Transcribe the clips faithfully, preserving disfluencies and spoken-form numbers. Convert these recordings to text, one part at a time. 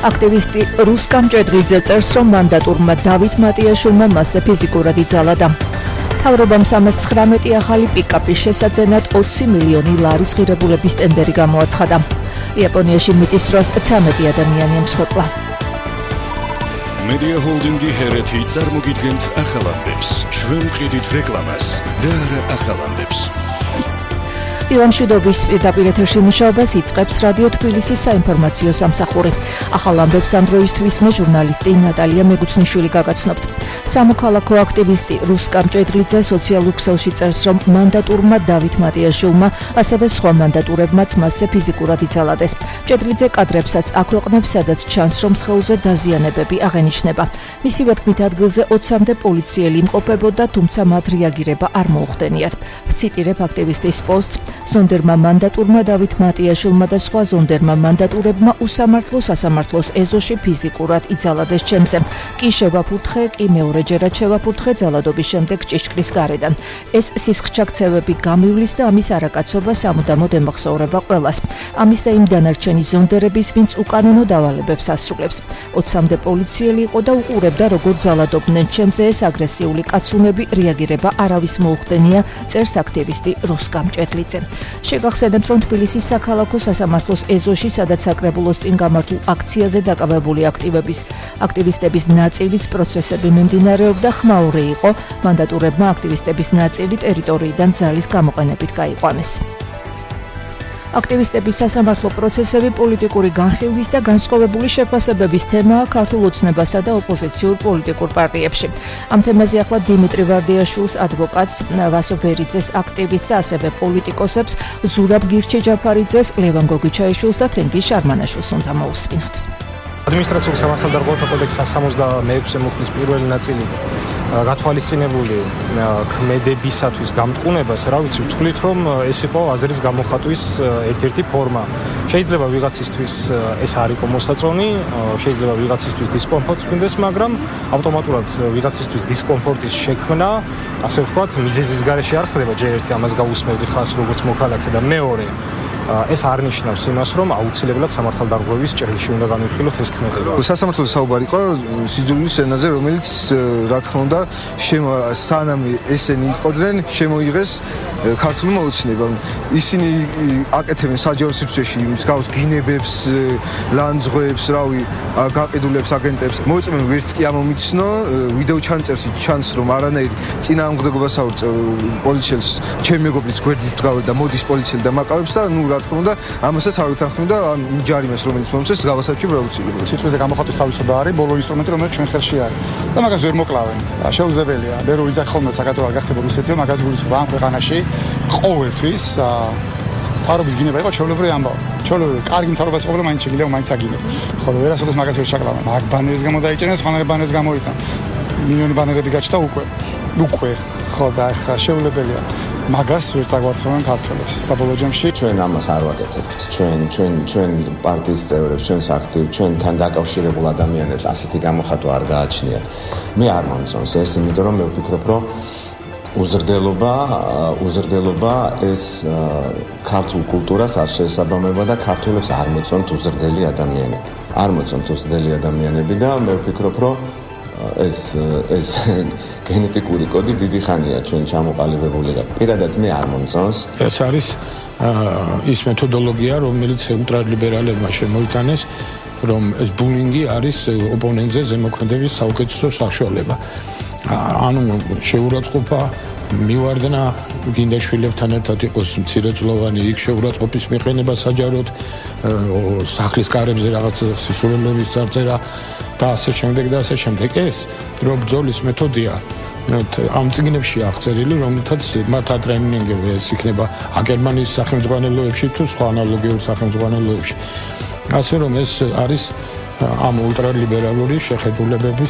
აქტივისტი რუსკამ ჭედრიძე წერს, რომ მანდატურმა დავით მატიაშვილმა მასზე ფიზიკურად იძალა. მთავრობამ სამას ცხრამეტი ახალი პიკაპის შესაძენად ოცი მილიონი ლარის ღირებულების ტენდერი გამოაცხადა. იაპონიაში მიწის დროს ცამეტი ადამიანი ემსხვერპლა. Media Holding-ი ჰერეთი წარმოგიდგენთ ახალამდებს, ჩვენ ვყიდით რეკლამას და არა ახალამდებს. დილამშვიდობის პირდაპირ ეთერში მუშაობას იწყებს რადიო თბილისის საინფორმაციო სამსახური. ახალ ამბებს ამ დროისთვის მე ჟურნალისტი ნატალია მეგუთნიშვილი გაგაცნობთ. სამოქალაქო აქტივისტი რუსკამ ჭედრიძე სოციალურ ქსელში წერს, რომ მანდატურმა დავით მატიაშვილმა, ასევე სხვა მანდატურებმაც მასზე ფიზიკურად იძალადეს. ჭედრიძე კადრებსაც აქვეყნებს, სადაც ჩანს, რომ სხეულზე დაზიანებები აღენიშნება. მისივე თქმით, ადგილზე ოცამდე პოლიციელი იმყოფებოდა, თუმცა მათ რეაგირება არ მოუხდენიათ. ვციტირებ აქტივისტის პოსტს. ზონდერმა მანდატურმა დავით მატიაშვილმა და სხვა ზონდერმა მანდატურებმა უსამართლო სასამართლოს ეზოში ფიზიკურად იძალადეს ჩემზე. კი შევაფურთხე, კი მეორეჯერად შევაფურთხე ძალადობის შემდეგ ჭიშკრის გარედან. ეს სისხლჩაქცევები გამივლის და ამის არაკაცობა სამუდამოდ ემახსოვრება ყველას. ამის და იმ დანარჩენი ზონდერების, ვინც უკანონო დავალებებს ასრულებს. ოცამდე პოლიციელი იყო და უყურებდა, როგორ ძალადობდნენ ჩემზე. ეს აგრესიული კაცუნები, რეაგირება არავის მოუხდენია, წერს აქტივისტი რუსკამ ჭედრიძე. შეგახსენებთ, რომ თბილისის საქალაქო სასამართლოს ეზოში, სადაც საკრებულოს წინ გამართულ აქციაზე დაკავებული აქტივების აქტივისტების ნაწილის პროცესები მიმდინარეობდა, ხმაური იყო, მანდატურებმა აქტივისტების ნაწილი ტერიტორიიდან ძალის გამოყენებით გაიყვანეს. აქტივისტების სასამართლო პროცესები პოლიტიკური განხილვის და განსხვავებული შეფასებების თემაა ქართულ ოცნებასა და ოპოზიციურ პოლიტიკურ პარტიებში. ამ თემაზე ახლა დიმიტრი ვარდიაშვილს, ადვოკატს, ვასო ბერიძეს, აქტივისტს და ასევე პოლიტიკოსებს, ზურაბ გირჩი-ჯაფარიძეს, ლევან გოგიჩაიშვილს და თენგიზ შარმანაშვილს უნდა მოусმინოთ. ადმინისტრაციულ სამართალდარღვევათა კოდექსის სამოცდამეექვსე მუხლის პირველი ნაწილით გათვალისწინებული ქმედებისათვის გამტყუნებას, რა ვიცი, ვთვლით, რომ ეს იყო აზრის გამოხატვის ერთ-ერთი ფორმა. შეიძლება ვიღაცისთვის ეს არ იყო მოსაწონი, შეიძლება ვიღაცისთვის დისკომფორტს გვინდეს, მაგრამ ავტომატურად ვიღაცისთვის დისკომფორტის შექმნა, ასე ვთქვათ, მიზეზის გარეშე არ ხდება, ჯერ ერთი ამას გავუსმევდი ხას როგორც მოქალაქე და მეორე ეს არ ნიშნავს იმას, რომ აუცილებლად სამართალდარღვევის ჭრილში უნდა განვიხილოთ ეს ქმედება. სასამართლოს საუბარი იყო სიძულვის ენაზე, რომელიც რა თქმა უნდა, სანამ ესენი იყვნენ, შემოიღეს ქართულმა ოცნებამ. ისინი აკეთებენ საჯარო სივრცეში მსგავს გინებებს, ლანძღვებს, რავი, გაყიდულებს, აგენტებს. მოწმენ ვერც კი ამომიცნო, ვიდეო ჩანწერში ჩანს, რომ არანაირი წინააღმდეგობას აუწევ პოლიციელს, ჩემი მეგობრიც გვერდით დგავდა და მოდის პოლიციელი და მაკავებს და ნუ რა თქმა უნდა, ამასაც არ ვითანხმდა ამ ჯარიმას, რომელიც მომწეს გავასაჩივრ აუცილებლად. სიტყვაზე გამოხატვის თავისუფლება არის ბოლო ინსტრუმენტი, რომელიც ჩვენ ხელში არის. და მაგას ვერ მოკლავენ. შეუძლებელია. მე რო ვიძახი ხოლმე საკათოლიკო გახდება რუსეთიო, მაგას გულისხმობ ამ ქვეყანაში ყოველთვის თავრობის გინება იყო ჩვეულებრივი ამბავი. ჩვეულებრივი კარგი მთავრობა ყოფილა, მაინც შეგიძლია მაინც აგინებ. ხოლო ვერასოდეს მაგას ვერ ჩაკლავენ. მაგ ბანერს გამოდაიჭერენ, სხვანაირ ბანერს გამოიტან. მილიონი ბანერები გაჩნდა უკვე. უკვე ხო და ახლა შეუძლებელია. მაგას ვერ წაგვართმევენ ქართველებს. საბოლოო ჯამში ჩვენ ამას არ ვაკეთებთ. ჩვენ ჩვენ ჩვენ პარტიის წევრებს, ჩვენს აქტივ, ჩვენთან დაკავშირებულ ადამიანებს ასეთი გამოხატვა არ გააჩნიათ. მე არ მომწონს ეს, იმიტომ რომ მე ვფიქრობ, რომ უზრდელობა, უზრდელობა ეს ქართულ კულტურას არ შეესაბამება და ქართველებს არ მოწონთ უზრდელი ადამიანები. არ მოწონთ უზრდელი ადამიანები და მე ვფიქრობ, რომ ეს ეს გენეტიკური კოდი დიდი ხანია ჩვენ ჩამოყალიბებული და პირადად მე არ მომწონს. ეს არის ის მეთოდოლოგია, რომელიც ულტრალიბერალებმა შემოიტანეს, რომ ეს ბულინგი არის ოპონენტზე ზემოქმედების საუკეთესო საშუალება. ანუ შეურაცხყოფა, მივარდნა, გინდა შვილებთან ერთად იყოს მცირეწლოვანი, იქ შეურაცხყოფის მიყენება საჯაროდ, სახლის კარებზე რაღაც სისულელების წარწერა და ასე შემდეგ და ასე შემდეგ. ეს დრო ბრძოლის მეთოდია. ამ წიგნებში აღწერილი, რომელთაც მათ ატრენინგები ეს იქნება აკერმანის სახელმძღვანელოებში თუ სხვა ანალოგიურ სახელმძღვანელოებში. ასე რომ ეს არის ამ ულტრალიბერალური შეხედულებების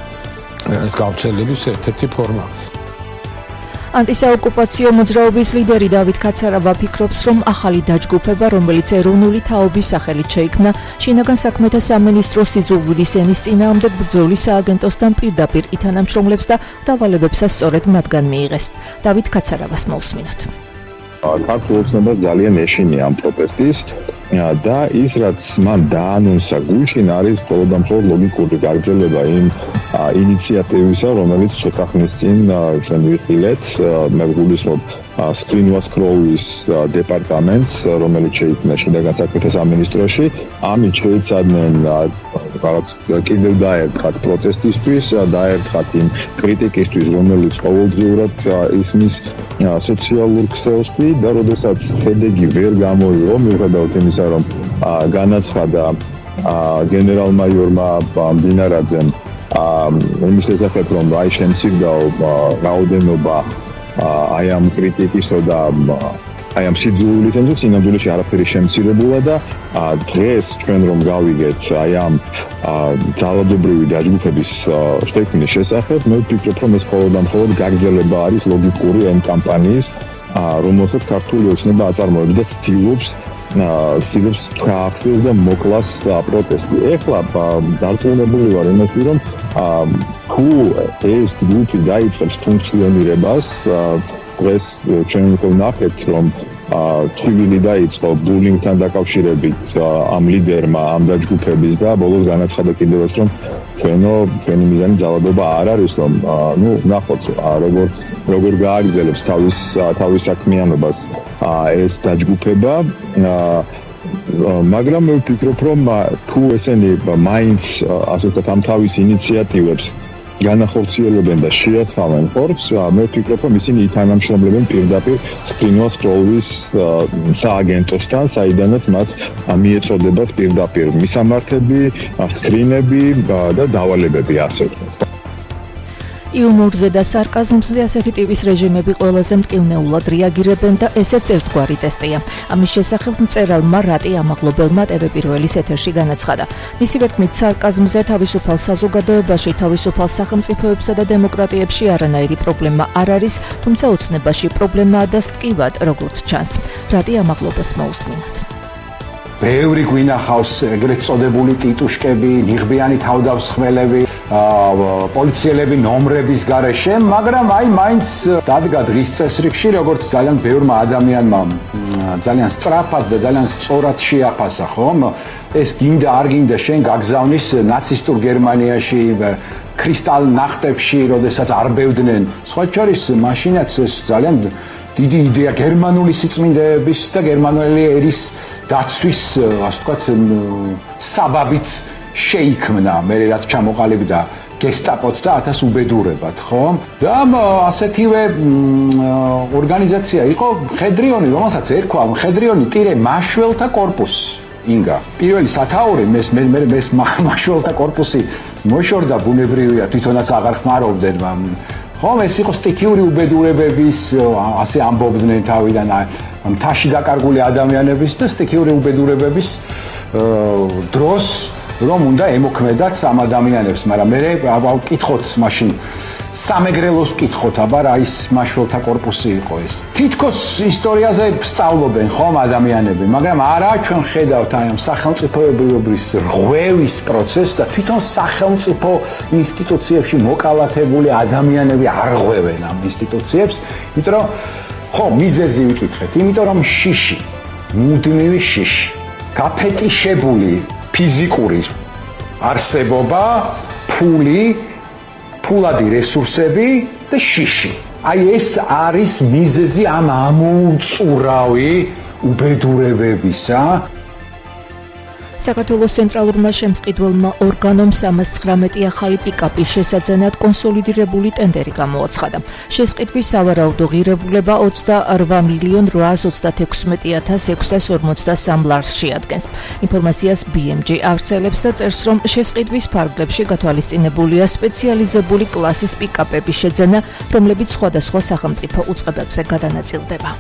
გავრცელების ერთ-ერთი ფორმა. ანტისაოკუპაციო მოძრაობის ლიდერი დავით კაცარავა ფიქრობს, რომ ახალი დაჯგუფება, რომელიც ეროვნული თაობის სახელით შეიქმნა, შინაგან საქმეთა სამინისტროს სიძულვილის ენის წინააღმდეგ ბრძოლის სააგენტოსთან პირდაპირ ითანამშრომლებს და დავალებებსაც სწორედ მათგან მიიღეს. დავით კაცარავას მოусმინოთ. ქართულ ოცნებას ძალიან ეშინია ამ პროტესტის და ის რაც მან დაანონსა გულშინ არის მხოლოდ და მხოლოდ ლოგიკური გაგრძელება იმ ინიციატივისა, რომელიც ცოტა ხნის წინ ჩვენ ვიხილეთ, მე გულისხმობ სკრინვასკროვის დეპარტამენტს, რომელიც შეიქმნა შინაგან საქმეთა სამინისტროში, ამით შეიცადნენ რაღაც კიდევ დაერთხათ პროტესტისთვის, დაერთხათ იმ კრიტიკისთვის, რომელიც ყოველდღიურად ისმის სოციალურ ქსელში და როდესაც შედეგი ვერ გამოიღო, მიუხედავად იმისა, რომ განაცხადა გენერალ-მაიორმა მდინარაძემ იმის შესახებ, რომ აი შემცირდაო რაოდენობა აი ამ კრიტიკისა და აი ამ სიძულვილის ენზე სინამდვილეში არაფერი შემცირებულა და დღეს ჩვენ რომ გავიგეთ აი ამ ძალადობრივი დაჯგუფების შექმნის შესახებ, მე ვფიქრობ, რომ ეს მხოლოდ და მხოლოდ გაგრძელება არის ლოგიკური ამ კამპანიის, რომელსაც ქართული ოცნება აწარმოებს და ცდილობს ცდილობს გაახსნას და მოკლას პროტესტი. ეხლა დარწმუნებული ვარ იმაში, რომ თუ ეს ჯგუფი დაიწყებს ფუნქციონირებას, დღეს ჩვენ ვნახეთ, რომ თვილი დაიწყო ბულინგთან დაკავშირებით ამ ლიდერმა, ამ დაჯგუფების და ბოლოს განაცხადა კიდევაც, რომ ჩვენო ჩვენი მიზანი ძალადობა არ არის, რომ ნუ ვნახოთ როგორ როგორ გააგრძელებს თავის თავის საქმიანობას ეს დაჯგუფება, მაგრამ მე ვფიქრობ, რომ თუ ესენი მაინც ასე ვთქვათ ამ თავის ინიციატივებს განახორციელებენ და შეაცავენ ხორცს, მე ვფიქრობ, რომ ისინი ითანამშრომლებენ პირდაპირ სკრინვასკროვის სააგენტოსთან, საიდანაც მათ მიეწოდებათ პირდაპირ მისამართები, სკრინები და დავალებები ასე ვთქვათ. იუმორზე და სარკაზმზე ასეთი ტიპის რეჟიმები ყველაზე მტკივნეულად რეაგირებენ და ესეც ერთგვარი ტესტია. ამის შესახებ მწერალმა რატი ამაღლობელმა ტევ პირველის ეთერში განაცხადა. მისივე თქმით, სარკაზმზე თავისუფალ საზოგადოებაში, თავისუფალ სახელმწიფოებსა და დემოკრატიებში არანაირი პრობლემა არ არის, თუმცა ოცნებაში პრობლემაა და სტკივად, როგორც ჩანს. რატი ამაღლობელს მოусმინოთ. ბევრი გვინახავს ეგრეთ წოდებული ტიტუშკები, ნიღბიანი თავდამსხმელები, პოლიციელები ნომრების გარეშე, მაგრამ აი მაინც დადგა დღის წესრიგში, როგორც ძალიან ბევრმა ადამიანმა ძალიან სწრაფად და ძალიან სწორად შეაფასა, ხომ? ეს გინდა არ გინდა შენ გაგზავნის ნაცისტურ გერმანიაში, კრისტალ ნახტებში, როდესაც არბევდნენ. სხვა შორის მაშინაც ეს ძალიან დიდი იდეა გერმანული სიწმინდეების და გერმანული ერის დაცვის, ასე ვთქვათ, საბაბით შეიქმნა, მე რაც ჩამოყალიბდა გესტაპოთ და ათას უბედურებად, ხო? და ასეთივე ორგანიზაცია იყო მხედრიონი, რომელსაც ერქვა მხედრიონი ტირე მაშველთა კორპუსი. ინგა, პირველი სათაური მეს მე მე მეს მაშველთა კორპუსი მოშორდა, ბუნებრივია, თვითონაც აღარ ხმარობდნენ. ხომ ეს იყო სტიქიური უბედურებების, ასე ამბობდნენ თავიდან მთაში დაკარგული ადამიანების და სტიქიური უბედურებების დროს, რომ უნდა ემოქმედათ ამ ადამიანებს, მაგრამ მე ვკითხოთ მაშინ სამეგრელოს ვკითხოთ, აბა რა ის მაშველთა კორპუსი იყო ეს. თითქოს ისტორიაზე სწავლობენ ხომ ადამიანები, მაგრამ არა ჩვენ ხედავთ აი ამ სახელმწიფოებრივობის რღვევის პროცესს და თვითონ სახელმწიფო ინსტიტუციებში მოკალათებული ადამიანები არ რღვევენ ამ ინსტიტუციებს, იმიტომ რომ ხო მიზეზი ვიკითხეთ, იმიტომ რომ შიში, მუდმივი შიში, გაფეტიშებული ფიზიკური არსებობა, ფული, ფულადი რესურსები და შიში. აი ეს არის მიზეზი ამ ამოუწურავი უბედურებებისა. საქართველოს ცენტრალურმა შემწყიდველმა ორგანომ სამას ცხრამეტი ახალი პიკაპის შესაძენად კონსოლიდირებული ტენდერი გამოაცხადა. შესყიდვის სავარაუდო ღირებულება ოცდაორ მილიონ რვაას ოცდაექვსმეტი ათას ექვსას ორმოცდასამ ლარს შეადგენს. ინფორმაციას ბი ემ ჯი ავრცელებს და წერს, რომ შესყიდვის ფარგლებში გათვალისწინებულია სპეციალიზებული კლასის პიკაპების შეძენა, რომლებიც სხვადასხვა სახელმწიფო უწყებებზე გადანაწილდება.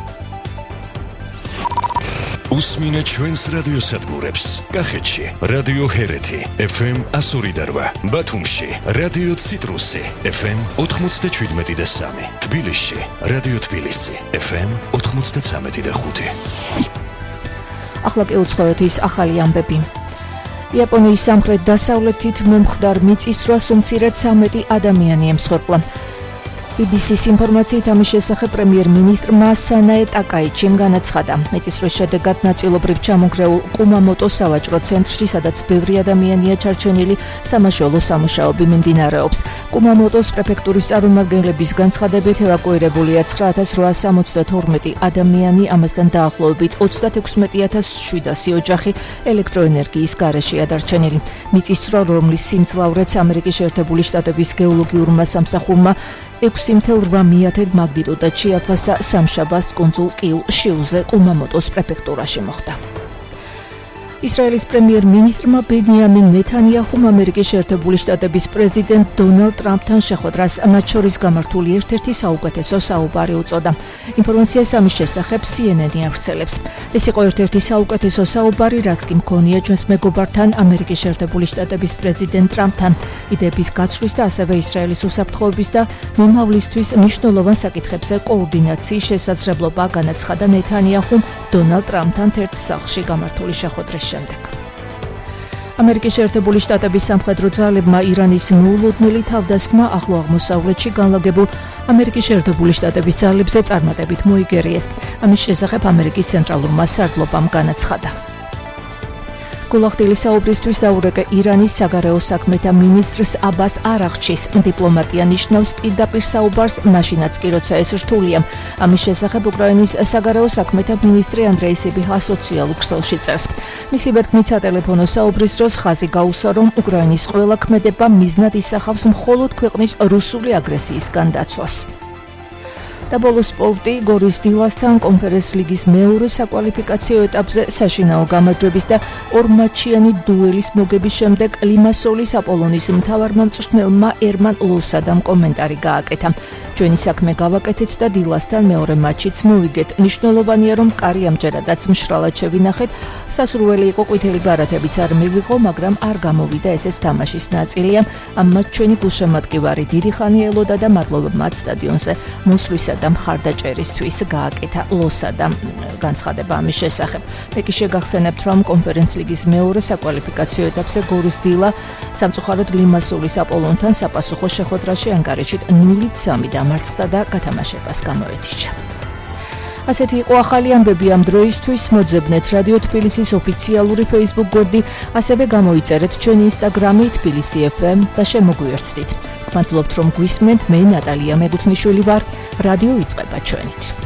უსმინე ჩვენს რადიოსადგურებს. კახეთში რადიო ჰერეთი ეფ ემ ასორი და რვა, ბათუმში რადიო ციტრუსი ეფ ემ ოთხმოცდაშვიდმეტი და სამი, თბილისში რადიო თბილისი ეფ ემ ოთხმოცდაცამეტი და ხუთი. ახლა კი უცხოეთ ის ახალი ამბები. იაპონიის სამხრეთ-დასავლეთით მომხდარ მიწისძვრას უმცირედ ცამეტი ადამიანი ემსხვერპლა. ბი ბი სის ინფორმაციით ამის შესახებ პრემიერ-მინისტრმა სანაე ტაკაიჩიმ განაცხადა. მიწისძვრის შედეგად ნაწილობრივ ჩამონგრეულ კუმამოტოს სავაჭრო ცენტრში, სადაც ბევრი ადამიანია ჩარჩენილი, სამაშველო სამუშაოები მიმდინარეობს. კუმამოტოს პრეფექტურის წარმომადგენლების განცხადებით ევაკუირებულია ცხრა ათას რვაას სამოცდათორმეტი ადამიანი, ამასთან დაახლოებით ოცდაექვსმეტი ათას შვიდასი ოჯახი ელექტროენერგიის გარეშეა დარჩენილი. მიწისძვრა, რომლის სიმძლავრეც ამერიკის შეერთებული შტატების გეოლოგიურმა სამსახურმა ექვსი ათას რვა მეათედ მაგნიტუდად შეაფასა სამშაბათს კუნძულ კიუ-შიუზე კუმამოტოს პრეფექტურაში მოხდა. ისრაელის პრემიერ-მინისტრმა ბენიამინ ნეთანიაჰუმ ამერიკის შეერთებული შტატების პრეზიდენტ დონალდ ტრამპთან შეხვედრას მათ შორის გამართული ერთ-ერთი საუკეთესო საუბარი უწოდა. ინფორმაციას ამის შესახებ სი ენ ენი ავრცელებს. ეს იყო ერთ-ერთი საუკეთესო საუბარი, რაც კი მქონია ჩვენს მეგობართან, ამერიკის შეერთებული შტატების პრეზიდენტ ტრამპთან, იდეების გაცვლის და ასევე ისრაელის უსაფრთხოების და მომავლისთვის მნიშვნელოვან საკითხებზე კოორდინაციის შესაძლებლობა, განაცხადა ნეთანიაჰუმ დონალდ ტრამპთან ერთ სახლში გამართული შეხვედრის შემდეგ. ამერიკის შეერთებული შტატების სამხედრო ძალებმა ირანის მოულოდნელი თავდასხმა ახლო აღმოსავლეთში განლაგებულ ამერიკის შეერთებული შტატების ძალებზე წარმატებით მოიგერიეს. ამის შესახებ ამერიკის ცენტრალურმა სარდლობამ განაცხადა. გულახდილი საუბრისთვის დაურეკე ირანის საგარეო საქმეთა მინისტრს აბას არაღჩის. დიპლომატია ნიშნავს პირდაპირ საუბარს, მაშინაც კი როცა ეს რთულია. ამის შესახებ უკრაინის საგარეო საქმეთა მინისტრი ანდრეი სიბიჰა სოციალურ ქსელში წერს. მისი ვერტმით სატელეფონო საუბრის დროს ხაზი გაუსვა, რომ უკრაინის ყველა ქმედება მიზნად ისახავს მხოლოდ ქვეყნის რუსული აგრესიისგან დაცვას. და ბოლო სპორტი გორის დილასთან კონფერენს ლიგის მეორე საკვალიფიკაციო ეტაპზე საშინაო გამარჯვების და ორმატჩიანი დუელის მოგების შემდეგ ლიმასოლის აპოლონის მთავარმამწვრთნელმა ერმან ლოსადამ კომენტარი გააკეთა. ჩვენი საქმე გავაკეთეთ და დილასთან მეორე მატჩიც მოვიგეთ. მნიშვნელოვანია, რომ კარი ამჯერადაც მშრალად შევინახეთ. სასურველი იყო ყვითელი ბარათებიც არ მივიღო, მაგრამ არ გამოვიდა ესეც თამაშის ნაწილია. ამ მათ ჩვენი გულშემატკივარი დიდი ხანი ელოდა და მადლობა მათ სტადიონზე მოსვლისა და მხარდაჭერისთვის, გააკეთა ლოსადამ განცხადება ამის შესახებ. მე კი შეგახსენებთ, რომ კონფერენს ლიგის მეორე საკვალიფიკაციო ეტაპზე გორის დილა სამწუხაროდ ლიმასოლის აპოლონთან საპასუხო შეხვედრაში ანგარიშით ნული სამი დამარცხდა და გათამაშებას გამოეთიშა. ასეთი იყო ახალი ამბები ამ დროისთვის. მოძებნეთ რადიო თბილისის ოფიციალური Facebook გვერდი, ასევე გამოიწერეთ ჩვენი Instagram-ი თბილისი ეფ ემ და შემოგვიერთდით. მადლობთ, რომ გვისმენთ. მე ნატალია მეგუთნიშვილი ვარ. რადიო იწყება ჩვენით.